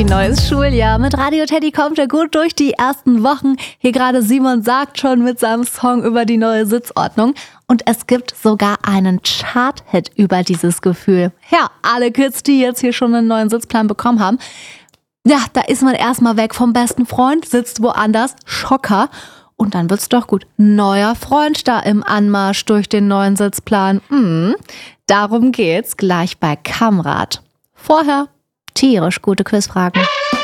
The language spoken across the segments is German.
Happy neues Schuljahr. Mit Radio Teddy kommt er gut durch die ersten Wochen. Hier gerade Simon sagt schon mit seinem Song über die neue Sitzordnung. Und es gibt sogar einen Chart-Hit über dieses Gefühl. Ja, alle Kids, die jetzt hier schon einen neuen Sitzplan bekommen haben. Ja, da ist man erstmal weg vom besten Freund, sitzt woanders, Schocker. Und dann wird's doch gut. Neuer Freund da im Anmarsch durch den neuen Sitzplan. Darum geht's gleich bei Kamrad. Vorher tierisch gute Quizfragen.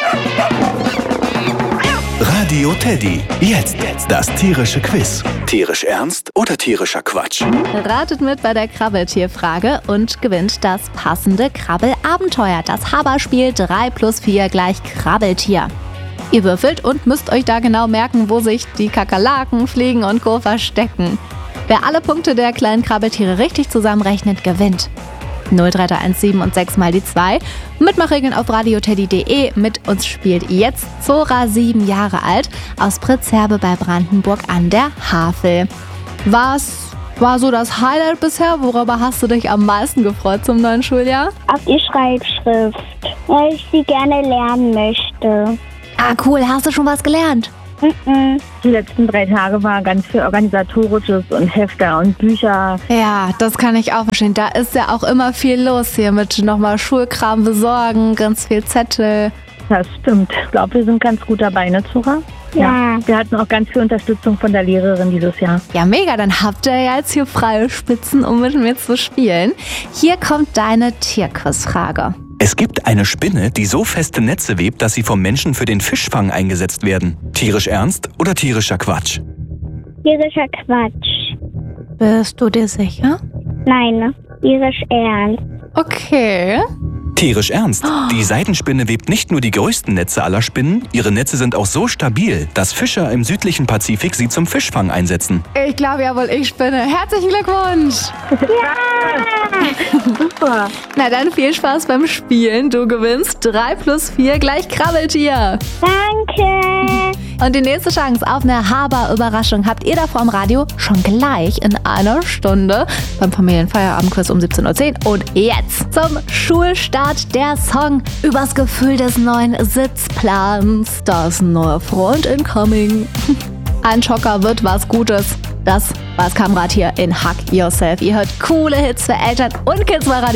Radio Teddy. Jetzt das tierische Quiz. Tierisch ernst oder tierischer Quatsch? Ratet mit bei der Krabbeltierfrage und gewinnt das passende Krabbelabenteuer. Das Haberspiel 3+4 = Krabbeltier. Ihr würfelt und müsst euch da genau merken, wo sich die Kakerlaken, Fliegen und Co. verstecken. Wer alle Punkte der kleinen Krabbeltiere richtig zusammenrechnet, gewinnt. 03317 und 6 mal die 2. Mitmachregeln auf radioteddy.de. Mit uns spielt jetzt Zora, 7 Jahre alt, aus Pritzerbe bei Brandenburg an der Havel. Was war so das Highlight bisher? Worüber hast du dich am meisten gefreut zum neuen Schuljahr? Auf die Schreibschrift, weil ich sie gerne lernen möchte. Ah, cool. Hast du schon was gelernt? Die letzten 3 Tage war ganz viel Organisatorisches und Hefte und Bücher. Ja, das kann ich auch verstehen. Da ist ja auch immer viel los hier mit nochmal Schulkram besorgen, ganz viel Zettel. Das stimmt. Ich glaube, wir sind ganz gut dabei, ne, Zora? Ja. Wir hatten auch ganz viel Unterstützung von der Lehrerin dieses Jahr. Ja, mega. Dann habt ihr ja jetzt hier freie Spitzen, um mit mir zu spielen. Hier kommt deine Tierquizfrage. Es gibt eine Spinne, die so feste Netze webt, dass sie vom Menschen für den Fischfang eingesetzt werden. Tierisch ernst oder tierischer Quatsch? Tierischer Quatsch. Bist du dir sicher? Nein, tierisch ernst. Okay. Tierisch ernst. Die Seidenspinne webt nicht nur die größten Netze aller Spinnen, ihre Netze sind auch so stabil, dass Fischer im südlichen Pazifik sie zum Fischfang einsetzen. Ich glaube ja wohl, ich spinne. Herzlichen Glückwunsch! Super. Na dann viel Spaß beim Spielen. Du gewinnst 3+4 = Krabbeltier. Danke. Und die nächste Chance auf eine Haber-Überraschung habt ihr da vorm Radio schon gleich in einer Stunde beim Familienfeierabendquiz um 17:10 Uhr. Und jetzt zum Schulstart der Song übers Gefühl des neuen Sitzplans. Das neue Freund incoming. Ein Schocker wird was Gutes. Das war's Kamrad hier in Hack Yourself. Ihr hört coole Hits für Eltern und Kids bei Radio